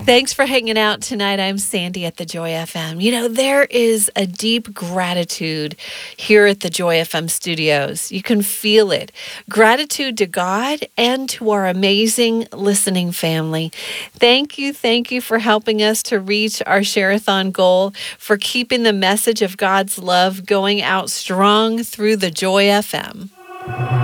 Thanks for hanging out tonight. I'm Sandy at the Joy FM. You know, there is a deep gratitude here at the Joy FM studios. You can feel it. Gratitude to God and to our amazing listening family. Thank you for helping us to reach our Share-a-thon goal, for keeping the message of God's love going out strong through the Joy FM.